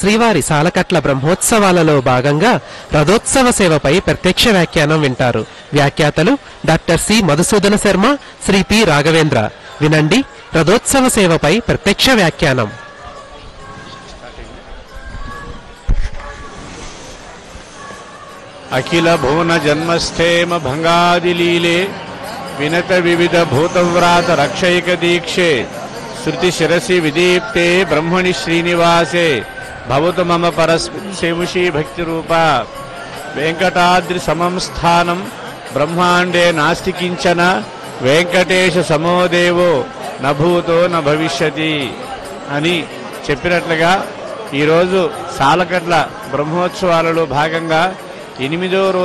శ్రీవారి సాలకట్ల బ్రహ్మోత్సవాలలో భాగంగా రథోత్సవ సేవపై ప్రత్యక్ష వ్యాఖ్యానం వింటారు. వ్యాఖ్యాతలు doctor C Madhusudana Sharma, Shri P Raghavendra. వినండి రథోత్సవ సేవపై ప్రత్యక్ష వ్యాఖ్యానం. అఖిల భువన జన్మస్థేమ భంగాదిలీలే వినత వివిధ భూతవ్రాత రక్షైక దీక్షే శృతి శిరసి విదీప్తే బ్రహ్మణి శ్రీనివాసే భవతు మమ పరశేముషీ భక్తి రూప వెంకటాద్రి సమం స్థానం బ్రహ్మాండే నాస్తి కించన వెంకటేశ సమోదేవో నభూతో న భవిష్యతి అని చెప్పినట్లుగా ఈరోజు సాలకట్ల బ్రహ్మోత్సవాలలో భాగంగా 8వ రోజు